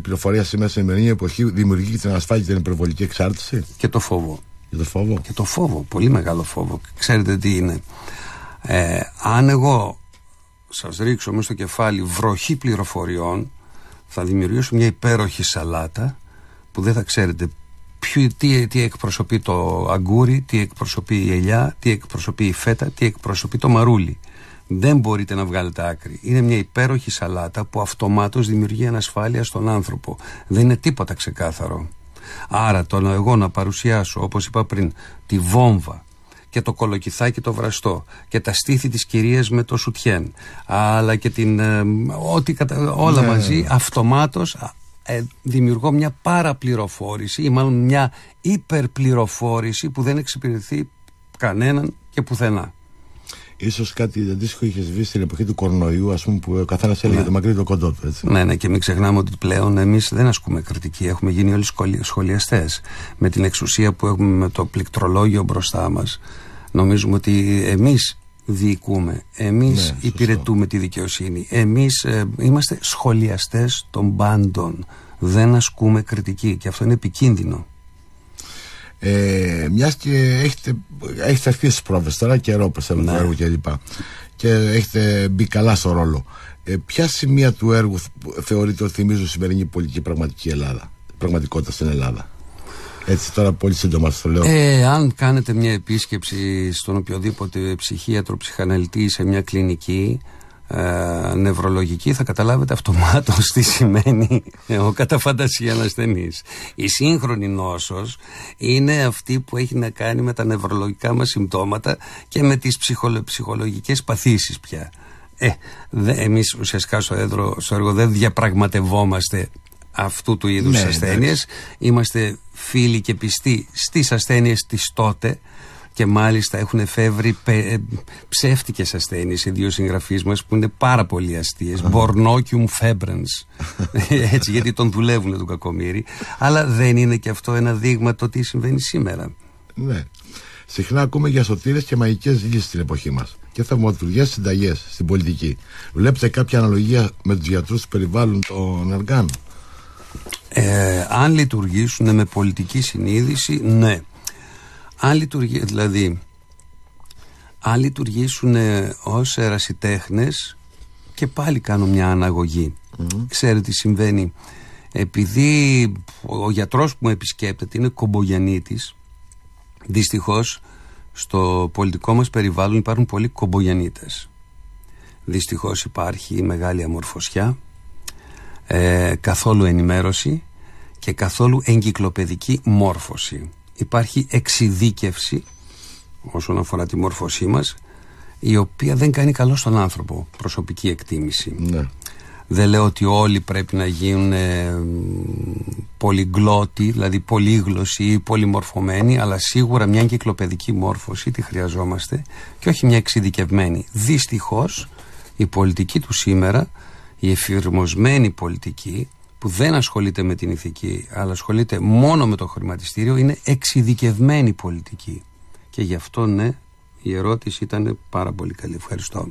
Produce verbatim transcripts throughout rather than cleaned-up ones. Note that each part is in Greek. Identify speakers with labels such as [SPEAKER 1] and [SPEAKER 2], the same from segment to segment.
[SPEAKER 1] πληροφορία σήμερα στην σημερινή εποχή δημιουργεί και την ασφάλεια και την υπερβολική εξάρτηση.
[SPEAKER 2] Και το φόβο.
[SPEAKER 1] Και το φόβο.
[SPEAKER 2] Και το φόβο, πολύ μεγάλο φόβο. Ξέρετε τι είναι. Ε, αν εγώ σας ρίξω μέσα στο κεφάλι βροχή πληροφοριών, θα δημιουργήσω μια υπέροχη σαλάτα που δεν θα ξέρετε ποιο, τι, τι εκπροσωπεί το αγκούρι, τι εκπροσωπεί η ελιά, τι εκπροσωπεί η φέτα, τι εκπροσωπεί το μαρούλι. Δεν μπορείτε να βγάλετε άκρη. Είναι μια υπέροχη σαλάτα που αυτομάτως δημιουργεί ανασφάλεια στον άνθρωπο. Δεν είναι τίποτα ξεκάθαρο. Άρα το εγώ να παρουσιάσω, όπως είπα πριν, τη βόμβα και το κολοκυθάκι το βραστό και τα στήθη της κυρίας με το σουτιέν, αλλά και την, ε, ό,τι, όλα ναι. μαζί, αυτομάτως ε, δημιουργώ μια παραπληροφόρηση ή μάλλον μια υπερπληροφόρηση που δεν εξυπηρετεί κανέναν και πουθενά.
[SPEAKER 1] Ίσως κάτι αντίστοιχο είχε βγει στην εποχή του κορονοϊού, ας πούμε, που ο καθένας έλεγε ναι. το μακρύ το κοντό του. Έτσι.
[SPEAKER 2] Ναι, ναι, και μην ξεχνάμε ότι πλέον εμείς δεν ασκούμε κριτική. Έχουμε γίνει όλοι σχολιαστές. Με την εξουσία που έχουμε, με το πληκτρολόγιο μπροστά μας, νομίζουμε ότι εμείς διοικούμε, εμείς ναι, υπηρετούμε τη δικαιοσύνη. Εμείς ε, είμαστε σχολιαστές των πάντων. Δεν ασκούμε κριτική και αυτό είναι επικίνδυνο.
[SPEAKER 1] Ε, μιας και έχετε, έχετε αρχίσει τις πρόβες τώρα, καιρό πιστεύω ναι. το έργο και λοιπά, και έχετε μπει καλά στο ρόλο, ε, ποια σημεία του έργου θεωρείτε ότι θυμίζουν σημερινή πολιτική πραγματική Ελλάδα, πραγματικότητα στην Ελλάδα? Έτσι τώρα πολύ σύντομα το λέω.
[SPEAKER 2] ε, Αν κάνετε μια επίσκεψη στον οποιοδήποτε ψυχίατρο, ψυχαναλυτή σε μια κλινική ε, νευρολογική, θα καταλάβετε αυτομάτως τι σημαίνει ο κατά φαντασία ασθενής. Η σύγχρονη νόσος είναι αυτή που έχει να κάνει με τα νευρολογικά μας συμπτώματα και με τις ψυχολο, ψυχολογικές παθήσεις πια. Ε, δε, εμείς ουσιαστικά στο, έδρο, στο έργο δεν διαπραγματευόμαστε αυτού του είδους ναι, ασθένειες. Είμαστε φίλοι και πιστοί στις ασθένειες της τότε, και μάλιστα έχουν εφεύρει πε, ψεύτικες ασθένειες οι δύο συγγραφείς μας που είναι πάρα πολύ αστείες. Bornocium febrens. Έτσι, γιατί τον δουλεύουν τον κακομοίρη. Αλλά δεν είναι και αυτό ένα δείγμα το τι συμβαίνει σήμερα?
[SPEAKER 1] Ναι. Συχνά ακούμε για σωτήρες και μαγικές λύσεις στην εποχή μας και θαυματουργές συνταγές στην πολιτική. Βλέπετε κάποια αναλογία με τους γιατρούς που περιβάλλουν των εργάνων?
[SPEAKER 2] Ε, αν λειτουργήσουν με πολιτική συνείδηση, ναι. Αν λειτουργεί, δηλαδή, αν λειτουργήσουν ως ερασιτέχνες, και πάλι κάνω μια αναγωγή. Mm-hmm. Ξέρετε τι συμβαίνει? Επειδή ο γιατρός που με επισκέπτεται είναι Κομπογιαννίτης, δυστυχώς στο πολιτικό μας περιβάλλον υπάρχουν πολλοί Κομπογιαννίτες. Δυστυχώς υπάρχει μεγάλη αμορφωσιά, ε, καθόλου ενημέρωση και καθόλου εγκυκλοπαιδική μόρφωση. Υπάρχει εξειδίκευση όσον αφορά τη μόρφωσή μας, η οποία δεν κάνει καλό στον άνθρωπο. Προσωπική εκτίμηση.
[SPEAKER 1] Ναι.
[SPEAKER 2] Δεν λέω ότι όλοι πρέπει να γίνουν ε, πολυγλώτοι, δηλαδή πολύγλωσσοι ή πολυμορφωμένοι, αλλά σίγουρα μια εγκυκλοπαιδική μόρφωση τη χρειαζόμαστε και όχι μια εξειδικευμένη. Δυστυχώς η πολιτική του σήμερα, η εφηρμοσμένη πολιτική, που δεν ασχολείται με την ηθική αλλά ασχολείται μόνο με το χρηματιστήριο, είναι εξειδικευμένη πολιτική. Και γι' αυτό ναι, η ερώτηση ήταν πάρα πολύ καλή. Ευχαριστώ.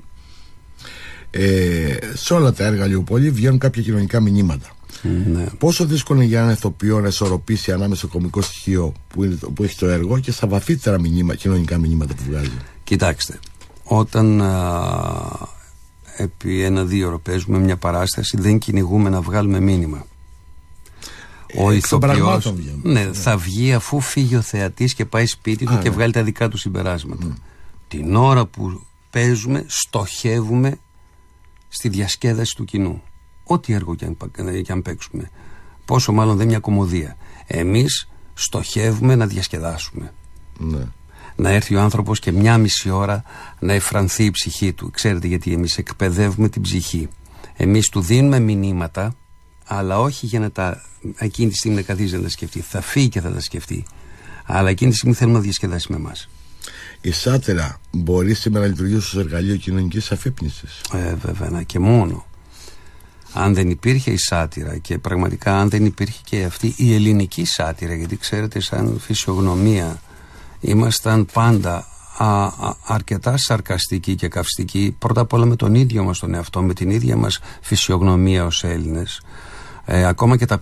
[SPEAKER 1] Ε, σε όλα τα έργα Λιουπολή βγαίνουν κάποια κοινωνικά μηνύματα.
[SPEAKER 2] Ναι.
[SPEAKER 1] Πόσο δύσκολο είναι για έναν ηθοποιό να ισορροπήσει ανάμεσα στο κωμικό στοιχείο που, είναι, που έχει το έργο και στα βαθύτερα μηνύμα, κοινωνικά μηνύματα που βγάζει?
[SPEAKER 2] Κοιτάξτε, όταν α, επί ένα-δύο ώρο παίζουμε μια παράσταση, δεν κυνηγούμε να βγάλουμε μήνυμα. Ο ε, ηθοποιός ναι, ναι. θα βγει αφού φύγει ο θεατής και πάει σπίτι του Α, και ναι. βγάλει τα δικά του συμπεράσματα. Mm. Την ώρα που παίζουμε στοχεύουμε στη διασκέδαση του κοινού. Ό,τι έργο και αν, και αν παίξουμε. Πόσο μάλλον δεν μια κωμωδία. Εμείς στοχεύουμε να διασκεδάσουμε.
[SPEAKER 1] Ναι.
[SPEAKER 2] Να έρθει ο άνθρωπος και μια μισή ώρα να εφρανθεί η ψυχή του. Ξέρετε γιατί? Εμείς εκπαιδεύουμε την ψυχή. Εμείς του δίνουμε μηνύματα, αλλά όχι για να τα εκείνη τη στιγμή να καθίσει να τα σκεφτεί. Θα φύγει και θα τα σκεφτεί. Αλλά εκείνη τη στιγμή θέλουμε να διασκεδάσει με εμάς.
[SPEAKER 1] Η σάτυρα μπορεί σήμερα να λειτουργήσει ως εργαλείο κοινωνικής αφύπνισης?
[SPEAKER 2] Ε, βέβαια, και μόνο. Αν δεν υπήρχε η σάτυρα, και πραγματικά αν δεν υπήρχε και αυτή η ελληνική σάτυρα, γιατί ξέρετε, σαν φυσιογνωμία ήμασταν πάντα α, α, αρκετά σαρκαστικοί και καυστικοί, πρώτα απ' όλα με τον ίδιο μας τον εαυτό, με την ίδια μας φυσιογνωμία ως Έλληνες. Ε, ακόμα και τα